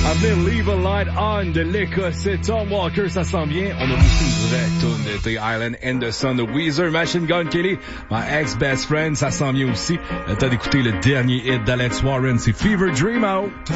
À venir, Leave a Light On de l'Écossais Tom Walker, ça s'en vient. On a aussi une vraie tune de The Island and the Sun de Weezer, Machine Gun Kelly, My Ex-Best Friend, ça s'en vient aussi. Le temps d'écouter le dernier hit d'Alex Warren, c'est Fever Dream Out.